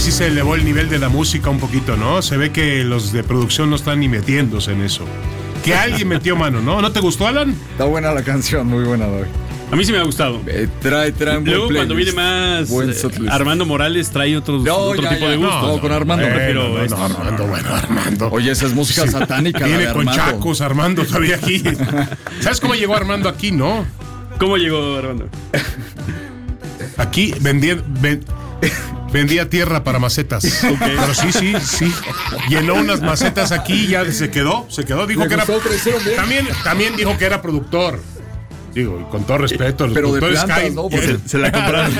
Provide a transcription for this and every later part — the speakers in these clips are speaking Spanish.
sí se elevó el nivel de la música un poquito, ¿no? Se ve que los de producción no están ni metiéndose en eso. Que alguien metió mano, ¿no? ¿No te gustó, Alan? Está buena la canción, muy buena, David. A mí sí me ha gustado. Trae luego cuando viene más Armando Morales trae otro tipo de gusto. No, con Armando. Armando. Oye, esa es música satánica. Viene con Chacos, Armando todavía aquí. ¿Sabes cómo llegó Armando aquí, no? ¿Cómo llegó Armando? Aquí vendía tierra para macetas. Okay. Pero sí. Llenó unas macetas aquí y ya se quedó. Dijo que era. También dijo que era productor. Digo, con todo respeto, los productores de plantas, ¿no? Se la compraron.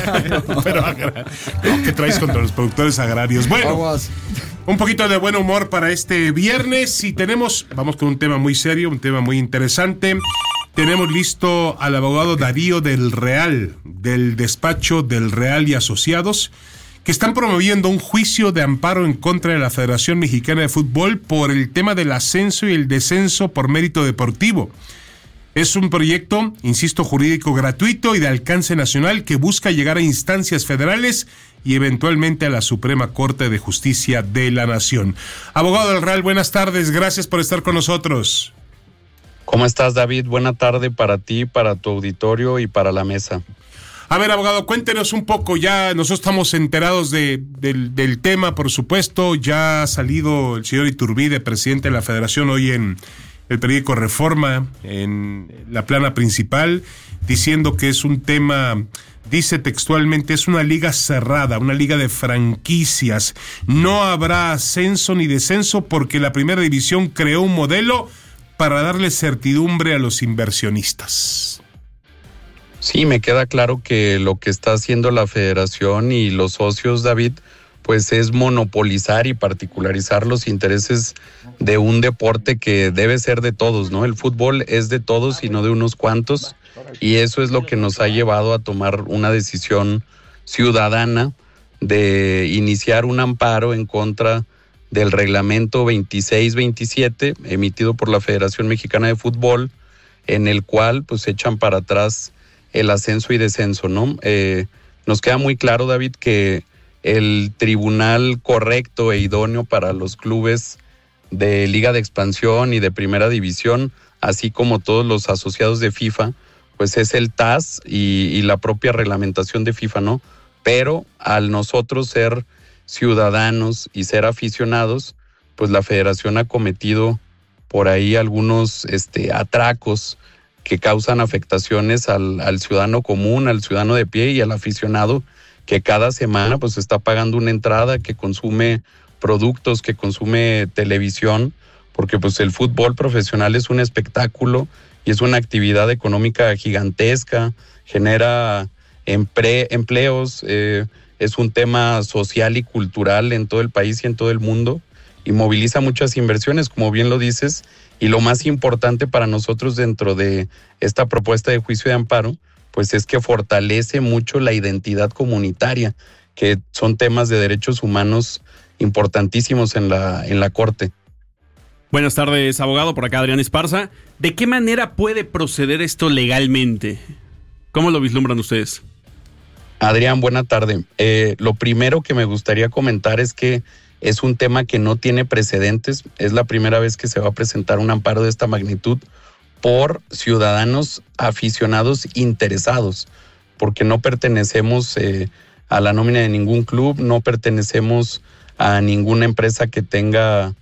¿Qué traes contra los productores agrarios? Bueno, un poquito de buen humor para este viernes y vamos con un tema muy serio, un tema muy interesante. Tenemos listo al abogado Darío del Real, del despacho del Real y Asociados, que están promoviendo un juicio de amparo en contra de la Federación Mexicana de Fútbol por el tema del ascenso y el descenso por mérito deportivo. Es un proyecto, insisto, jurídico gratuito y de alcance nacional que busca llegar a instancias federales y eventualmente a la Suprema Corte de Justicia de la Nación. Abogado del Real, buenas tardes, gracias por estar con nosotros. ¿Cómo estás, David? Buena tarde para ti, para tu auditorio y para la mesa. A ver, abogado, cuéntenos un poco, ya nosotros estamos enterados del tema, por supuesto, ya ha salido el señor Iturbide, presidente de la Federación, hoy en el periódico Reforma, en la plana principal, diciendo que es un tema, dice textualmente, es una liga cerrada, una liga de franquicias. No habrá ascenso ni descenso porque la primera división creó un modelo para darle certidumbre a los inversionistas. Sí, me queda claro que lo que está haciendo la federación y los socios, David, pues es monopolizar y particularizar los intereses de un deporte que debe ser de todos, ¿no? El fútbol es de todos y no de unos cuantos, y eso es lo que nos ha llevado a tomar una decisión ciudadana de iniciar un amparo en contra del reglamento 2627 emitido por la Federación Mexicana de Fútbol, en el cual pues echan para atrás el ascenso y descenso, ¿no? Nos queda muy claro, David, que el tribunal correcto e idóneo para los clubes de Liga de Expansión y de Primera División, así como todos los asociados de FIFA, pues es el TAS y la propia reglamentación de FIFA, ¿no? Pero al nosotros ser ciudadanos y ser aficionados, pues la federación ha cometido por ahí algunos atracos que causan afectaciones al ciudadano común, al ciudadano de pie y al aficionado, que cada semana pues está pagando una entrada, que consume productos, que consume televisión, porque pues el fútbol profesional es un espectáculo y es una actividad económica gigantesca, genera empleos, es un tema social y cultural en todo el país y en todo el mundo, y moviliza muchas inversiones, como bien lo dices, y lo más importante para nosotros dentro de esta propuesta de juicio de amparo, pues es que fortalece mucho la identidad comunitaria, que son temas de derechos humanos importantísimos en la Corte. Buenas tardes, abogado, por acá Adrián Esparza. ¿De qué manera puede proceder esto legalmente? ¿Cómo lo vislumbran ustedes? Adrián, buena tarde. Lo primero que me gustaría comentar es que es un tema que no tiene precedentes. Es la primera vez que se va a presentar un amparo de esta magnitud por ciudadanos aficionados interesados, porque no pertenecemos a la nómina de ningún club, no pertenecemos a ninguna empresa que tenga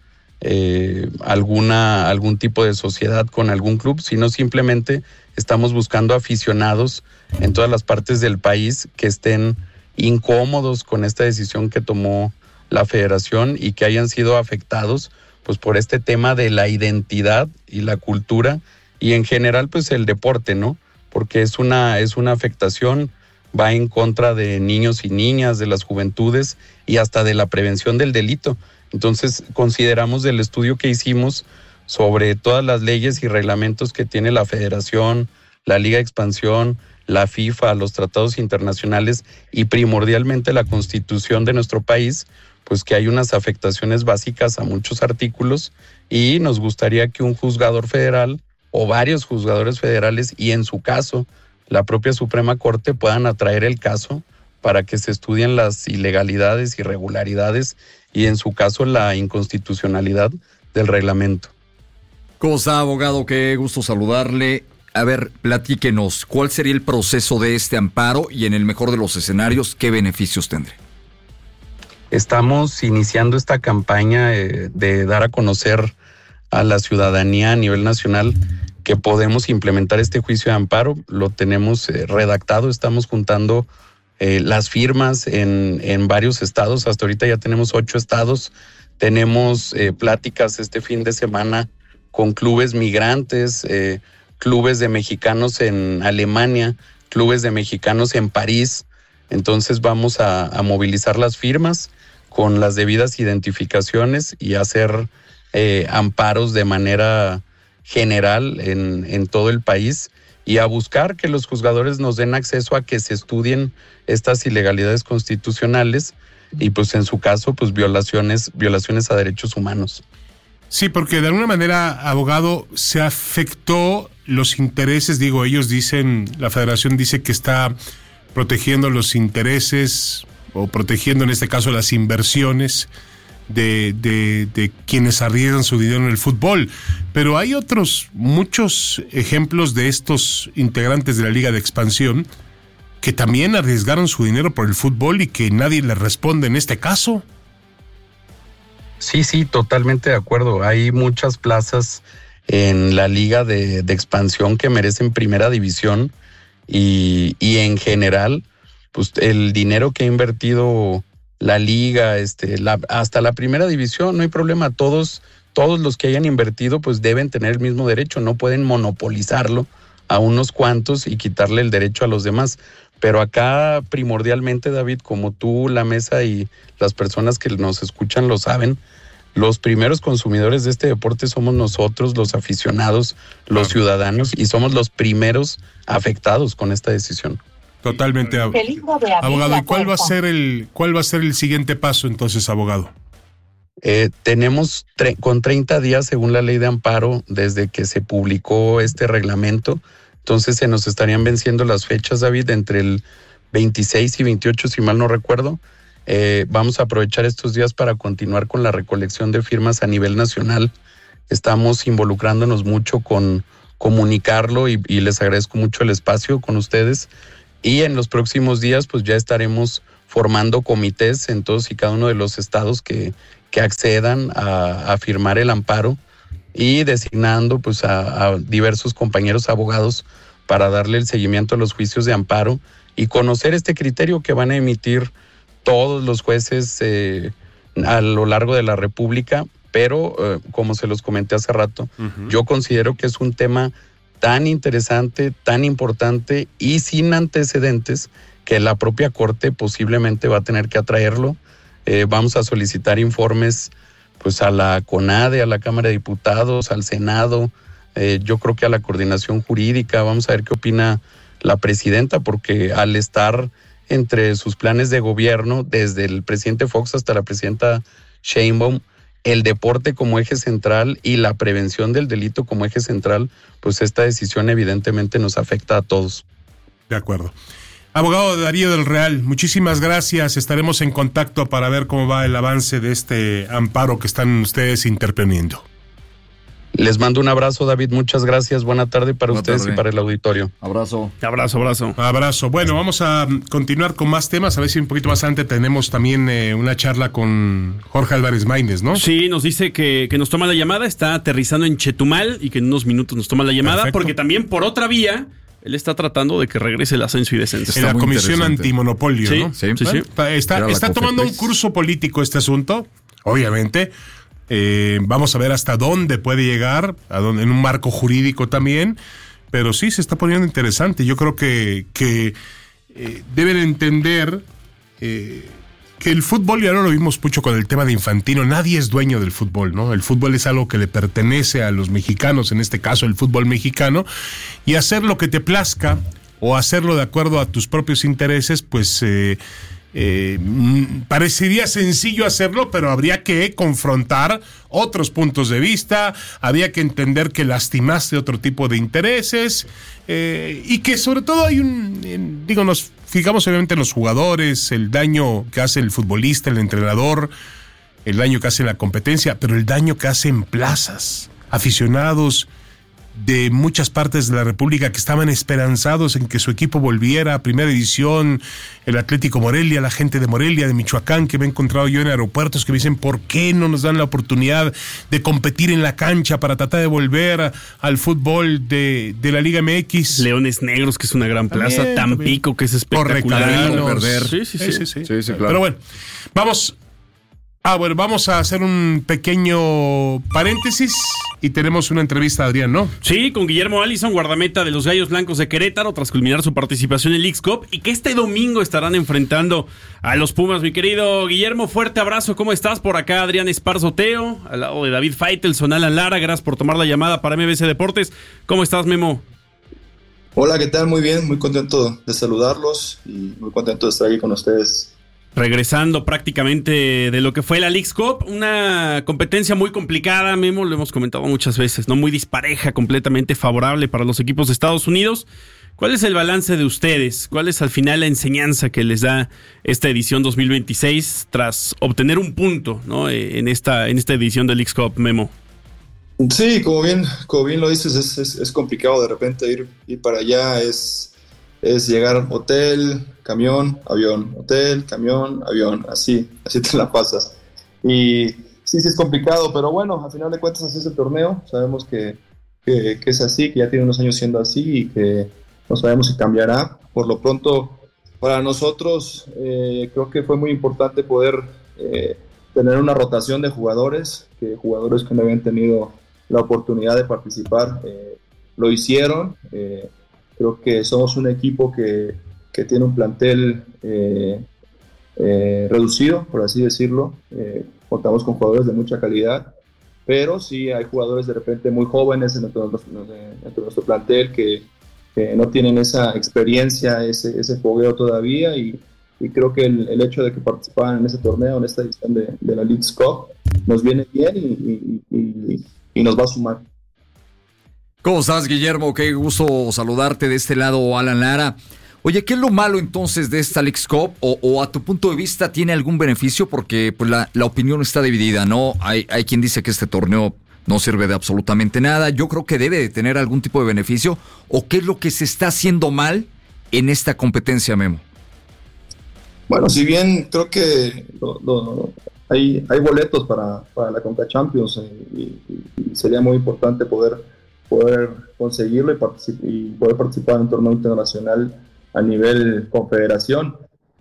algún tipo de sociedad con algún club, sino simplemente estamos buscando aficionados en todas las partes del país que estén incómodos con esta decisión que tomó la federación y que hayan sido afectados pues por este tema de la identidad y la cultura y en general pues el deporte, ¿no? Porque es una afectación, va en contra de niños y niñas, de las juventudes y hasta de la prevención del delito. Entonces consideramos del estudio que hicimos sobre todas las leyes y reglamentos que tiene la Federación, la Liga de Expansión, la FIFA, los tratados internacionales y primordialmente la Constitución de nuestro país, pues que hay unas afectaciones básicas a muchos artículos y nos gustaría que un juzgador federal o varios juzgadores federales y en su caso la propia Suprema Corte puedan atraer el caso para que se estudien las ilegalidades, irregularidades y en su caso la inconstitucionalidad del reglamento. ¿Cómo está, abogado? Qué gusto saludarle. A ver, platíquenos, ¿cuál sería el proceso de este amparo y en el mejor de los escenarios, qué beneficios tendré? Estamos iniciando esta campaña de dar a conocer a la ciudadanía a nivel nacional que podemos implementar este juicio de amparo. Lo tenemos redactado, estamos juntando las firmas en varios estados. Hasta ahorita ya tenemos 8 estados. Tenemos pláticas este fin de semana con clubes migrantes, clubes de mexicanos en Alemania, clubes de mexicanos en París. Entonces vamos a movilizar las firmas con las debidas identificaciones y hacer amparos de manera general en todo el país y a buscar que los juzgadores nos den acceso a que se estudien estas ilegalidades constitucionales y pues en su caso pues violaciones a derechos humanos. Sí, porque de alguna manera, abogado, se afectó los intereses, ellos dicen, la federación dice que está protegiendo los intereses o protegiendo en este caso las inversiones de quienes arriesgan su dinero en el fútbol, pero hay muchos ejemplos de estos integrantes de la Liga de Expansión que también arriesgaron su dinero por el fútbol y que nadie les responde en este caso. Sí, totalmente de acuerdo. Hay muchas plazas en la Liga de Expansión que merecen primera división y en general, pues el dinero que ha invertido la Liga, hasta la primera división, no hay problema. Todos los que hayan invertido, pues deben tener el mismo derecho. No pueden monopolizarlo a unos cuantos y quitarle el derecho a los demás. Pero acá primordialmente, David, como tú, la mesa y las personas que nos escuchan lo saben, los primeros consumidores de este deporte somos nosotros, los aficionados, los ciudadanos, y somos los primeros afectados con esta decisión. Totalmente, abogado. ¿Y cuál va a ser el siguiente paso entonces, abogado? Tenemos con 30 días, según la ley de amparo, desde que se publicó este reglamento. Entonces se nos estarían venciendo las fechas, David, entre el 26 y 28, si mal no recuerdo. Vamos a aprovechar estos días para continuar con la recolección de firmas a nivel nacional. Estamos involucrándonos mucho con comunicarlo y les agradezco mucho el espacio con ustedes. Y en los próximos días pues ya estaremos formando comités en todos y cada uno de los estados que accedan a firmar el amparo y designando pues a diversos compañeros abogados para darle el seguimiento a los juicios de amparo y conocer este criterio que van a emitir todos los jueces a lo largo de la República, pero como se los comenté hace rato, yo considero que es un tema tan interesante, tan importante y sin antecedentes que la propia Corte posiblemente va a tener que atraerlo. Vamos a solicitar informes pues a la CONADE, a la Cámara de Diputados, al Senado, yo creo que a la Coordinación Jurídica. Vamos a ver qué opina la presidenta, porque al estar entre sus planes de gobierno, desde el presidente Fox hasta la presidenta Sheinbaum, el deporte como eje central y la prevención del delito como eje central, pues esta decisión evidentemente nos afecta a todos. De acuerdo. Abogado Darío del Real, muchísimas gracias. Estaremos en contacto para ver cómo va el avance de este amparo que están ustedes interponiendo. Les mando un abrazo, David. Muchas gracias. Buena tarde para ustedes y para el auditorio. Abrazo. Abrazo. Bueno, vamos a continuar con más temas. A ver si un poquito más adelante tenemos también una charla con Jorge Álvarez Maínez, ¿no? Sí, nos dice que nos toma la llamada. Está aterrizando en Chetumal y que en unos minutos nos toma la llamada. Perfecto. Porque también por otra vía él está tratando de que regrese el ascenso y descenso. En la Comisión Antimonopolio, sí, ¿no? Sí. Está tomando un curso político este asunto, obviamente. Vamos a ver hasta dónde puede llegar, en un marco jurídico también, pero sí se está poniendo interesante. Yo creo que deben entender que el fútbol, y ahora lo vimos mucho con el tema de Infantino, nadie es dueño del fútbol, ¿no? El fútbol es algo que le pertenece a los mexicanos, en este caso el fútbol mexicano, y hacer lo que te plazca o hacerlo de acuerdo a tus propios intereses, pues Parecería sencillo hacerlo, pero habría que confrontar otros puntos de vista, habría que entender que lastimaste otro tipo de intereses, y que sobre todo hay nos fijamos obviamente en los jugadores, el daño que hace el futbolista, el entrenador, el daño que hace la competencia, pero el daño que hace en plazas, aficionados de muchas partes de la República que estaban esperanzados en que su equipo volviera a Primera División, el Atlético Morelia, la gente de Morelia, de Michoacán, que me he encontrado yo en aeropuertos, que me dicen, ¿por qué no nos dan la oportunidad de competir en la cancha para tratar de volver al fútbol de la Liga MX? Leones Negros, que es una gran plaza, Tampico, que es espectacular. Sí, claro. Pero bueno, vamos a hacer un pequeño paréntesis y tenemos una entrevista a Adrián, ¿no? Sí, con Guillermo Allison, guardameta de los Gallos Blancos de Querétaro, tras culminar su participación en Leagues Cup, y que este domingo estarán enfrentando a los Pumas. Mi querido Guillermo, fuerte abrazo, ¿cómo estás? Por acá Adrián Esparzoteo, al lado de David Faitelson, Alan Lara, gracias por tomar la llamada para MBC Deportes. ¿Cómo estás, Memo? Hola, ¿qué tal? Muy bien, muy contento de saludarlos y muy contento de estar aquí con ustedes. Regresando prácticamente de lo que fue la Leagues Cup, una competencia muy complicada, Memo, lo hemos comentado muchas veces, ¿no? Muy dispareja, completamente favorable para los equipos de Estados Unidos. ¿Cuál es el balance de ustedes? ¿Cuál es al final la enseñanza que les da esta edición 2026 tras obtener un punto, ¿no? en esta edición de Leagues Cup, Memo? Sí, como bien lo dices, es complicado de repente ir para allá, es llegar hotel, camión, avión, hotel, camión, avión, así te la pasas. Y sí es complicado, pero bueno, al final de cuentas así es el torneo, sabemos que es así, que ya tiene unos años siendo así y que no sabemos si cambiará. Por lo pronto, para nosotros creo que fue muy importante poder tener una rotación de jugadores que no habían tenido la oportunidad de participar, lo hicieron. Creo que somos un equipo que tiene un plantel reducido, por así decirlo. Contamos con jugadores de mucha calidad, pero sí hay jugadores de repente muy jóvenes dentro de nuestro plantel que no tienen esa experiencia, ese fogueo todavía, y creo que el hecho de que participaran en ese torneo, en esta edición de la Leagues Cup, nos viene bien y nos va a sumar. ¿Cómo estás, Guillermo? Qué gusto saludarte. De este lado, Alan Lara. Oye, ¿qué es lo malo entonces de esta Leagues Cup? O a tu punto de vista, ¿tiene algún beneficio? Porque pues la opinión está dividida, ¿no? Hay quien dice que este torneo no sirve de absolutamente nada. Yo creo que debe de tener algún tipo de beneficio. ¿O qué es lo que se está haciendo mal en esta competencia, Memo? Bueno, si bien creo que hay boletos para la Conca Champions, y sería muy importante poder conseguirlo y poder participar en un torneo internacional a nivel confederación.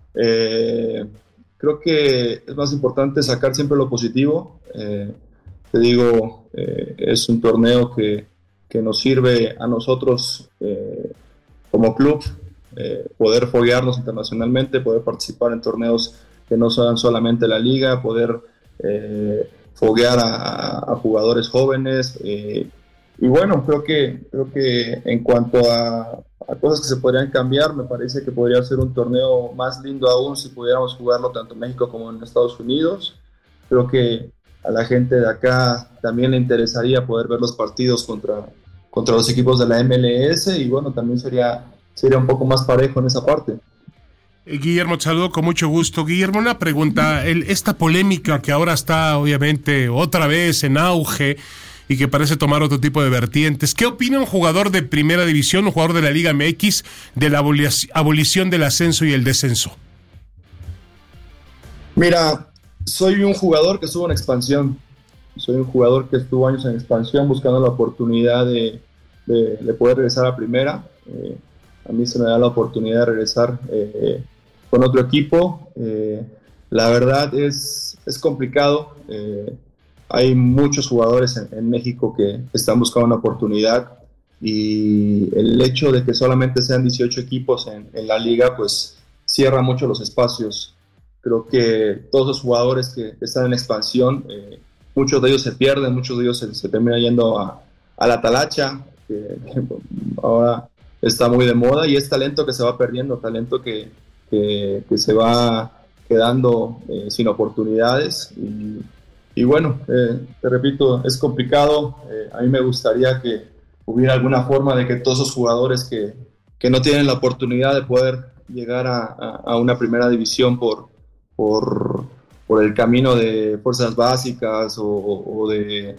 Creo que es más importante sacar siempre lo positivo. Te digo, es un torneo que nos sirve a nosotros como club, poder foguearnos internacionalmente, poder participar en torneos que no sean solamente la liga, poder foguear a jugadores jóvenes. Y bueno, creo que en cuanto a cosas que se podrían cambiar, me parece que podría ser un torneo más lindo aún si pudiéramos jugarlo tanto en México como en Estados Unidos. Creo que a la gente de acá también le interesaría poder ver los partidos contra los equipos de la MLS, y bueno, también sería un poco más parejo en esa parte. Guillermo, te saludo con mucho gusto. Guillermo, una pregunta. Esta polémica que ahora está obviamente otra vez en auge y que parece tomar otro tipo de vertientes. ¿Qué opina un jugador de Primera División, un jugador de la Liga MX, de la abolición del ascenso y el descenso? Mira, soy un jugador que estuvo en expansión. Soy un jugador que estuvo años en expansión buscando la oportunidad de poder regresar a Primera. A mí se me da la oportunidad de regresar con otro equipo. La verdad es complicado. Hay muchos jugadores en México que están buscando una oportunidad, y el hecho de que solamente sean 18 equipos en la liga pues cierra mucho los espacios. Creo que todos los jugadores que están en expansión, muchos de ellos se pierden, muchos de ellos se terminan yendo a la talacha, que ahora está muy de moda, y es talento que se va perdiendo, talento que se va quedando sin oportunidades. Y bueno, te repito, es complicado. A mí me gustaría que hubiera alguna forma de que todos esos jugadores que no tienen la oportunidad de poder llegar a una primera división por el camino de fuerzas básicas o de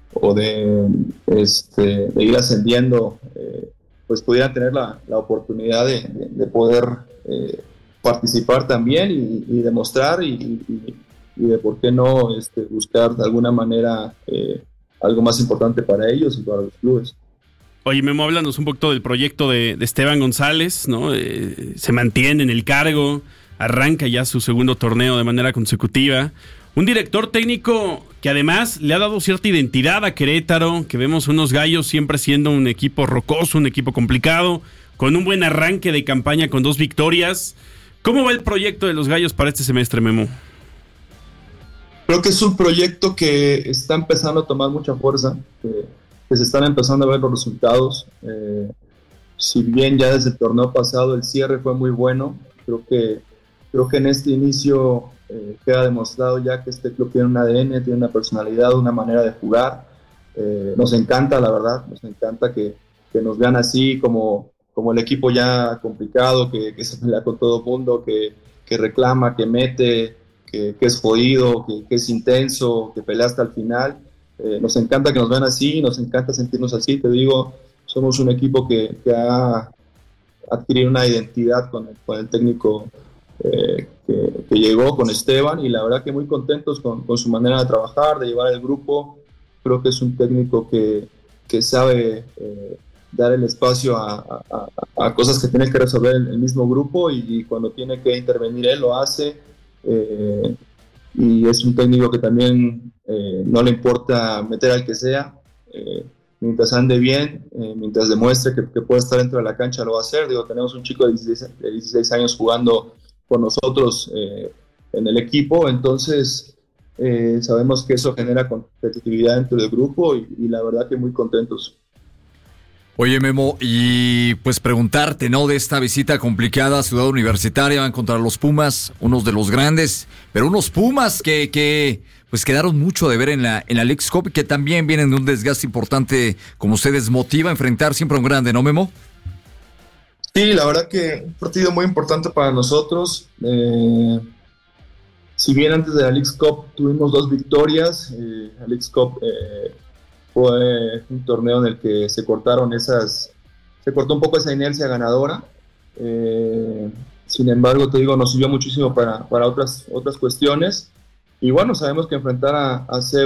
ir ascendiendo, pues pudieran tener la oportunidad de poder participar también y demostrar y de por qué no buscar de alguna manera algo más importante para ellos y para los clubes. Oye, Memo, háblanos un poquito del proyecto de Esteban González, ¿no? Se mantiene en el cargo, arranca ya su segundo torneo de manera consecutiva. Un director técnico que además le ha dado cierta identidad a Querétaro, que vemos unos Gallos siempre siendo un equipo rocoso, un equipo complicado, con un buen arranque de campaña con 2 victorias. ¿Cómo va el proyecto de los Gallos para este semestre, Memo? Creo que es un proyecto que está empezando a tomar mucha fuerza, que se están empezando a ver los resultados. Si bien ya desde el torneo pasado el cierre fue muy bueno, creo que en este inicio queda demostrado ya que este club tiene un ADN, tiene una personalidad, una manera de jugar. Nos encanta, la verdad, nos encanta que nos vean así como el equipo ya complicado, que se pelea con todo el mundo, que reclama, que mete, que es jodido, que es intenso, que pelea hasta el final. Nos encanta que nos vean así, nos encanta sentirnos así. Te digo, somos un equipo que ha adquirido una identidad con el técnico que llegó, con Esteban, y la verdad que muy contentos con su manera de trabajar, de llevar el grupo. Creo que es un técnico que sabe dar el espacio a cosas que tiene que resolver el mismo grupo, y cuando tiene que intervenir él lo hace. Y es un técnico que también no le importa meter al que sea, mientras ande bien, mientras demuestre que puede estar dentro de la cancha, lo va a hacer. Digo, tenemos un chico de 16 años jugando con nosotros en el equipo, entonces sabemos que eso genera competitividad dentro del grupo, y la verdad que muy contentos. Oye, Memo, y pues preguntarte, ¿no? De esta visita complicada a Ciudad Universitaria, van contra los Pumas, unos de los grandes, pero unos Pumas que pues quedaron mucho de ver en la Leagues Cup, que también vienen de un desgaste importante, como ustedes motiva a enfrentar siempre a un grande, ¿no, Memo? Sí, la verdad que un partido muy importante para nosotros. Si bien antes de la Leagues Cup tuvimos 2 victorias, la Leagues Cup fue un torneo en el que se cortó un poco esa inercia ganadora. Sin embargo, te digo, nos sirvió muchísimo para otras cuestiones. Y bueno, sabemos que enfrentar a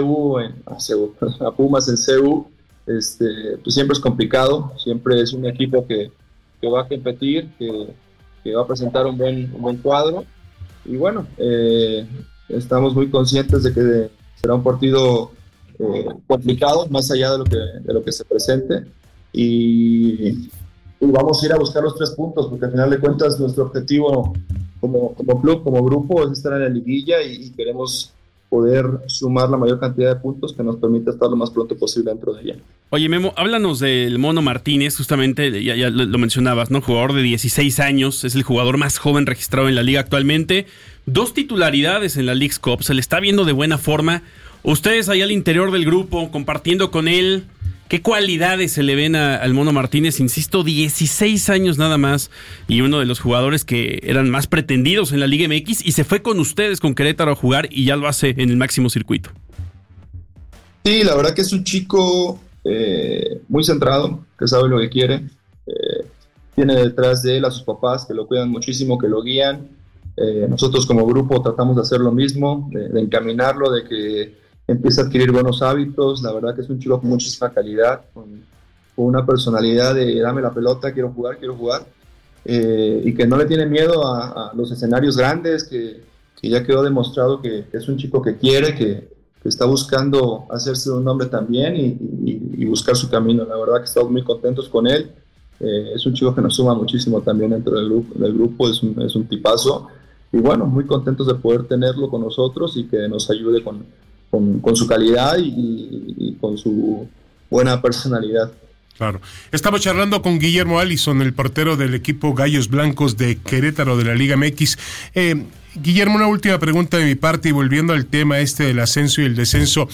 Pumas en CU, pues siempre es complicado. Siempre es un equipo que va a competir, que va a presentar un buen cuadro. Y bueno, estamos muy conscientes de que será un partido complicado, más allá de lo que se presente, y vamos a ir a buscar los 3 puntos, porque al final de cuentas nuestro objetivo como club, como grupo, es estar en la liguilla, y queremos poder sumar la mayor cantidad de puntos que nos permita estar lo más pronto posible dentro de ella. Oye, Memo, háblanos del Mono Martínez, justamente, ya lo mencionabas, ¿no? Jugador de 16 años, es el jugador más joven registrado en la liga actualmente, 2 titularidades en la Leagues Cup, se le está viendo de buena forma. Ustedes ahí al interior del grupo, compartiendo con él, ¿qué cualidades se le ven al Mono Martínez? Insisto, 16 años nada más, y uno de los jugadores que eran más pretendidos en la Liga MX, y se fue con ustedes, con Querétaro, a jugar, y ya lo hace en el máximo circuito. Sí, la verdad que es un chico muy centrado, que sabe lo que quiere. Tiene detrás de él a sus papás, que lo cuidan muchísimo, que lo guían. Nosotros como grupo tratamos de hacer lo mismo, de encaminarlo, de que empieza a adquirir buenos hábitos. La verdad que es un chico con muchísima calidad, con una personalidad de dame la pelota, quiero jugar, y que no le tiene miedo a los escenarios grandes, que ya quedó demostrado que es un chico que quiere, que está buscando hacerse un nombre también y buscar su camino. La verdad que estamos muy contentos con él. Es un chico que nos suma muchísimo también dentro del grupo, es un tipazo, y bueno, muy contentos de poder tenerlo con nosotros y que nos ayude con su calidad y con su buena personalidad. Claro. Estamos charlando con Guillermo Allison, el portero del equipo Gallos Blancos de Querétaro de la Liga MX. Guillermo, una última pregunta de mi parte y volviendo al tema del ascenso y el descenso.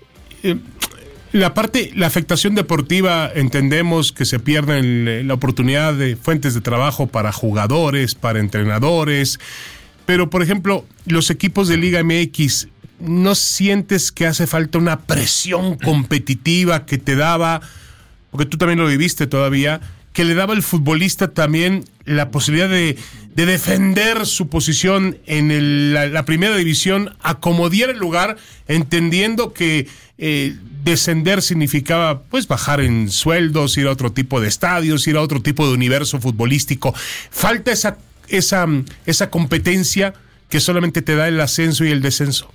La afectación deportiva, entendemos que se pierde la oportunidad de fuentes de trabajo para jugadores, para entrenadores, pero por ejemplo, los equipos de Liga MX, ¿no sientes que hace falta una presión competitiva que te daba, porque tú también lo viviste todavía, que le daba al futbolista también la posibilidad de defender su posición en la primera división, acomodar el lugar, entendiendo que descender significaba pues bajar en sueldos, ir a otro tipo de estadios, ir a otro tipo de universo futbolístico? Falta esa competencia que solamente te da el ascenso y el descenso.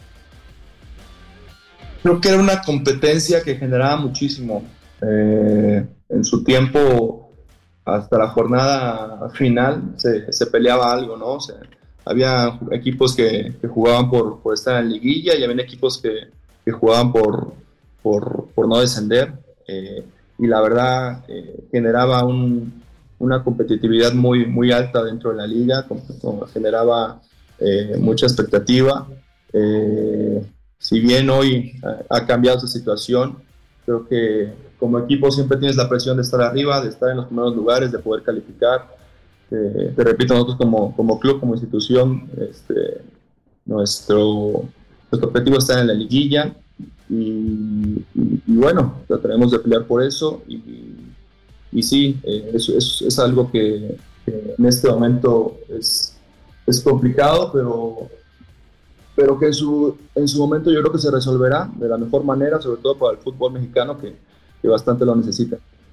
Creo que era una competencia que generaba muchísimo. En su tiempo, hasta la jornada final, se peleaba algo, ¿no? O sea, había equipos que jugaban por estar en liguilla y había equipos que jugaban por no descender. Y la verdad, generaba una competitividad muy, muy alta dentro de la liga, generaba mucha expectativa. Si bien hoy ha cambiado esa situación, creo que como equipo siempre tienes la presión de estar arriba, de estar en los primeros lugares, de poder calificar. Te repito, nosotros como club, como institución, nuestro objetivo está en la liguilla y bueno, trataremos de pelear por eso y sí, es algo que en este momento es complicado, pero que en su momento yo creo que se resolverá de la mejor manera, sobre todo para el fútbol mexicano que bastante lo necesita.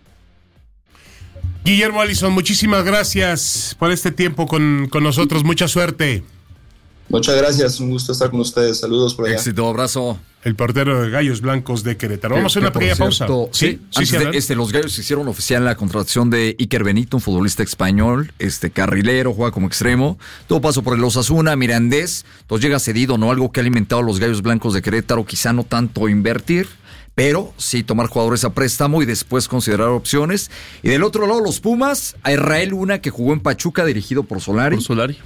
Guillermo Allison, muchísimas gracias por este tiempo con nosotros, mucha suerte. Muchas gracias, un gusto estar con ustedes, saludos por allá. Éxito, abrazo. El portero de Gallos Blancos de Querétaro. Vamos a hacer una pequeña pausa. Sí, antes de los Gallos hicieron oficial la contratación de Iker Benito, un futbolista español, carrilero, juega como extremo. Todo pasó por el Osasuna, Mirandés. Entonces llega cedido, ¿no? Algo que ha alimentado a los Gallos Blancos de Querétaro, quizá no tanto invertir, pero sí tomar jugadores a préstamo y después considerar opciones. Y del otro lado, los Pumas, a Israel Luna, que jugó en Pachuca, dirigido por Solari.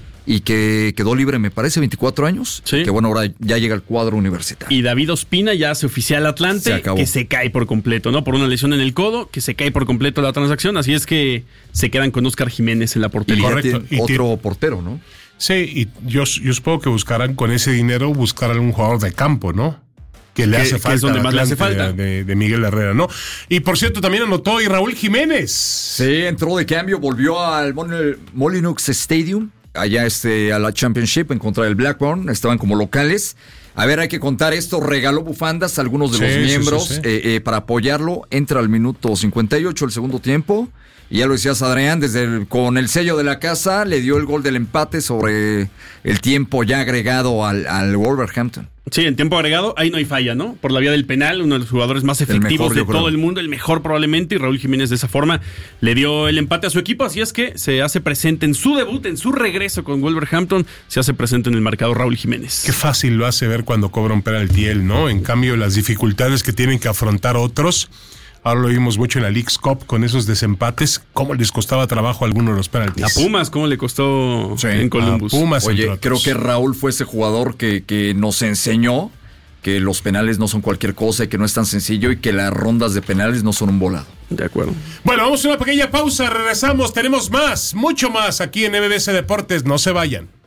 Y que quedó libre, me parece, 24 años. Sí. Que bueno, ahora ya llega al cuadro universitario. Y David Ospina ya hace oficial Atlante, que se cae por completo, ¿no? Por una lesión en el codo, que se cae por completo la transacción. Así es que se quedan con Óscar Jiménez en la portería. Correcto. Otro portero, ¿no? Sí, y yo supongo que buscarán con ese dinero, buscar algún jugador de campo, ¿no? Que le hace falta, es donde más le hace falta. De Miguel Herrera, ¿no? Y por cierto, también anotó y Raúl Jiménez. Sí, entró de cambio, volvió al Molineux Stadium, allá a la Championship en contra del Blackburn, estaban como locales. A ver, hay que contar esto, regaló bufandas a algunos de los miembros para apoyarlo, entra al minuto 58 el segundo tiempo, y ya lo decías, Adrián, con el sello de la casa, le dio el gol del empate sobre el tiempo ya agregado al Wolverhampton. Sí, en tiempo agregado, ahí no hay falla, ¿no? Por la vía del penal, uno de los jugadores más efectivos de todo el mundo, el mejor probablemente, y Raúl Jiménez de esa forma le dio el empate a su equipo, así es que se hace presente en su debut, en su regreso con Wolverhampton, se hace presente en el marcador Raúl Jiménez. Qué fácil lo hace ver cuando cobra un penalti él, ¿no? En cambio, las dificultades que tienen que afrontar otros, ahora lo vimos mucho en la Leagues Cup con esos desempates, cómo les costaba trabajo a algunos de los penaltis. A Pumas, cómo le costó en Columbus. A Pumas, oye, creo que Raúl fue ese jugador que nos enseñó que los penales no son cualquier cosa y que no es tan sencillo y que las rondas de penales no son un volado. De acuerdo. Bueno, vamos a una pequeña pausa, regresamos, tenemos más, mucho más aquí en MBS Deportes, no se vayan.